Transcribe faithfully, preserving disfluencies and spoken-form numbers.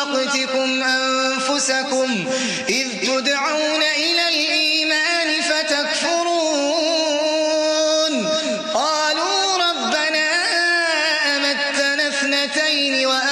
مقتكم أنفسكم إذ تدعون إلى الإيمان فتكفرون قالوا ربنا أمتنا اثنتين وأهلكنا